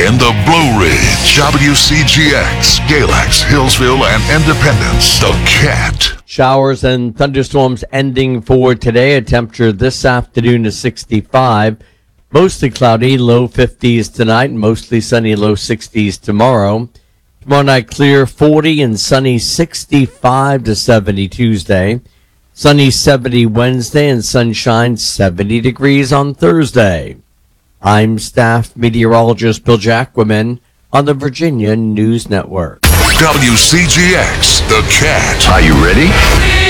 in the Blue Ridge, WCGX, Galax, Hillsville, and Independence. The Cat. Showers and thunderstorms ending for today. A temperature this afternoon is 65. Mostly cloudy, low 50s tonight, mostly sunny, low 60s tomorrow. Tomorrow night clear, 40 and sunny, 65 to 70 Tuesday. Sunny 70 Wednesday and sunshine 70 degrees on Thursday. I'm staff meteorologist Bill Jacquemin on the Virginia News Network. WCGX, The Cat. Are you ready?